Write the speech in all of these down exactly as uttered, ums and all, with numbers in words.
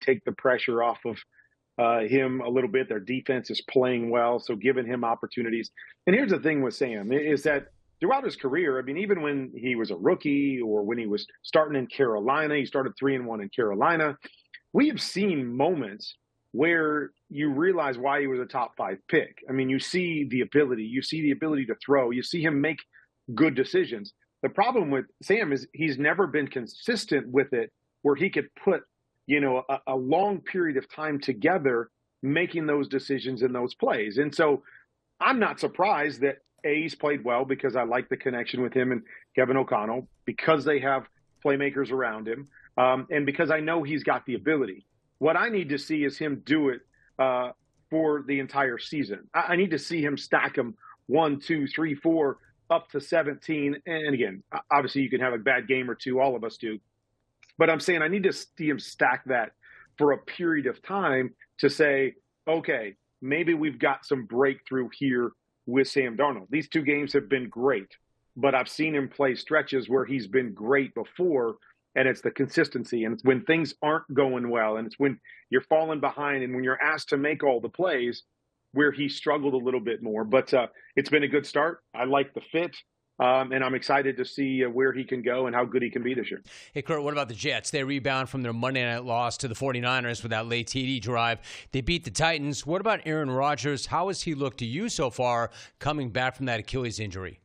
take the pressure off of uh, him a little bit. Their defense is playing well, so giving him opportunities. And here's the thing with Sam is that throughout his career, I mean, even when he was a rookie or when he was starting in Carolina, he started three and one in Carolina. We have seen moments where you realize why he was a top five pick. I mean, you see the ability, you see the ability to throw, you see him make good decisions. The problem with Sam is he's never been consistent with it where he could put, you know, a, a long period of time together making those decisions in those plays. And so I'm not surprised that A, he's played well because I like the connection with him and Kevin O'Connell, because they have playmakers around him, um, and because I know he's got the ability. What I need to see is him do it uh, for the entire season. I, I need to see him stack them one, two, three, four, up to seventeen. And again, obviously you can have a bad game or two, all of us do. But I'm saying I need to see him stack that for a period of time to say, okay, maybe we've got some breakthrough here with Sam Darnold. These two games have been great, but I've seen him play stretches where he's been great before, and it's the consistency. And it's when things aren't going well, and it's when you're falling behind and when you're asked to make all the plays where he struggled a little bit more. But uh, it's been a good start. I like the fit. Um, and I'm excited to see uh, where he can go and how good he can be this year. Hey, Kurt, what about the Jets? They rebound from their Monday night loss to the 49ers with that late T D drive. They beat the Titans. What about Aaron Rodgers? How has he looked to you so far coming back from that Achilles injury?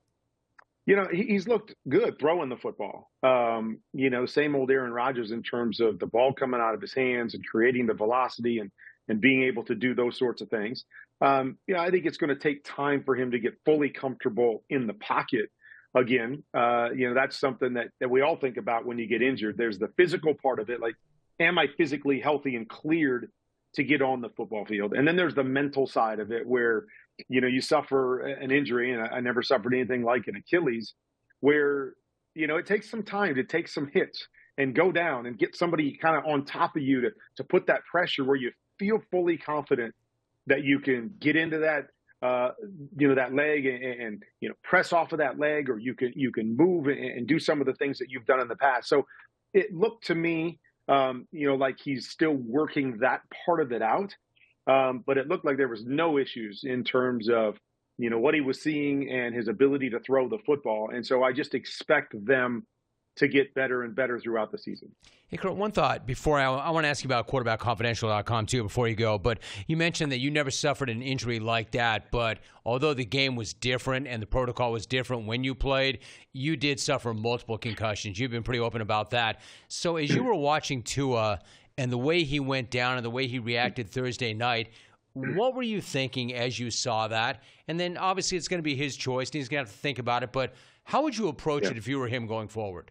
You know, he, he's looked good throwing the football. Um, you know, same old Aaron Rodgers in terms of the ball coming out of his hands and creating the velocity and, and being able to do those sorts of things. Um, you know, I think it's going to take time for him to get fully comfortable in the pocket again. Uh, you know, that's something that, that we all think about when you get injured. There's the physical part of it. Like, am I physically healthy and cleared to get on the football field? And then there's the mental side of it where, you know, you suffer an injury, and I, I never suffered anything like an Achilles, where, you know, it takes some time to take some hits and go down and get somebody kind of on top of you to, to put that pressure where you feel fully confident that you can get into that, uh, you know, that leg and, and, you know, press off of that leg, or you can, you can move and, and do some of the things that you've done in the past. So it looked to me, um, you know, like he's still working that part of it out. Um, but it looked like there was no issues in terms of, you know, what he was seeing and his ability to throw the football. And so I just expect them to get better and better throughout the season. Hey, Kurt, one thought before I, I want to ask you about quarterback confidential dot com too before you go, but you mentioned that you never suffered an injury like that, but although the game was different and the protocol was different when you played, you did suffer multiple concussions. You've been pretty open about that. So as you were watching Tua and the way he went down and the way he reacted Thursday night, what were you thinking as you saw that? And then obviously it's going to be his choice and he's going to have to think about it, but how would you approach Yeah. it if you were him going forward?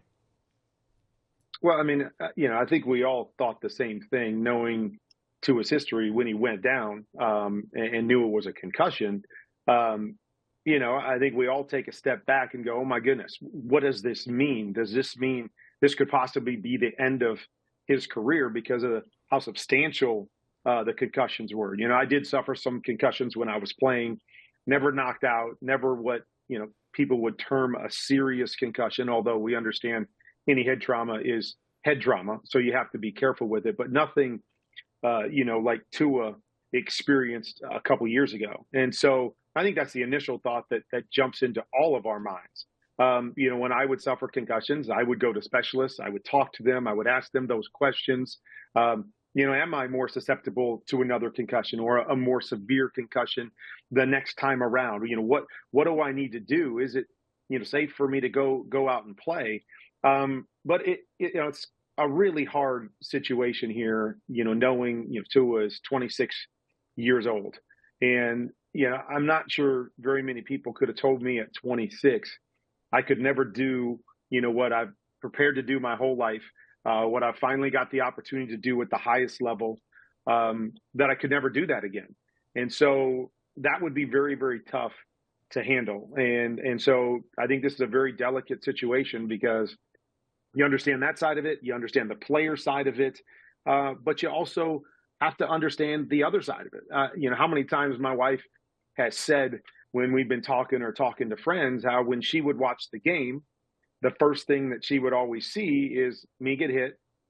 Well, I mean, uh, you know, I think we all thought the same thing, knowing to his history when he went down um, and, and knew it was a concussion. Um, you know, I think we all take a step back and go, oh, my goodness, what does this mean? Does this mean this could possibly be the end of his career because of how substantial uh, the concussions were? You know, I did suffer some concussions when I was playing, never knocked out, never what, you know, people would term a serious concussion, although we understand any head trauma is head trauma, so you have to be careful with it, but nothing, uh, you know, like Tua experienced a couple years ago. And so I think that's the initial thought that that jumps into all of our minds. Um, you know, when I would suffer concussions, I would go to specialists, I would talk to them, I would ask them those questions. Um, you know, am I more susceptible to another concussion or a, a more severe concussion the next time around? You know, what what do I need to do? Is it, you know, safe for me to go go out and play? Um, but it, it, you know, it's a really hard situation here, you know, knowing, you know, Tua is twenty-six years old. And, you know, I'm not sure very many people could have told me at twenty-six, I could never do, you know, what I've prepared to do my whole life, uh, what I finally got the opportunity to do at the highest level, um, that I could never do that again. And so that would be very, very tough to handle. And, and so I think this is a very delicate situation because you understand that side of it, you understand the player side of it, uh, but you also have to understand the other side of it. Uh, you know, how many times my wife has said when we've been talking or talking to friends, how when she would watch the game, the first thing that she would always see is me get hit,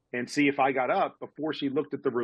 and see if I got up before she looked at the